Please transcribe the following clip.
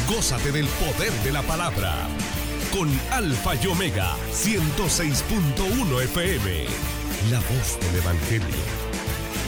Gózate del poder de la palabra. Con Alfa y Omega 106.1 FM. La voz del Evangelio.